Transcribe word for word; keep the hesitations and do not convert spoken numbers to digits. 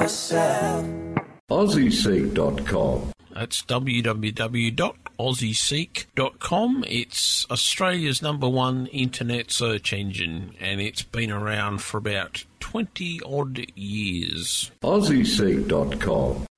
yourself. Aussie Seek dot com. That's w w w dot aussie seek dot com. It's Australia's number one internet search engine, and it's been around for about twenty odd years. Aussie Seek dot com.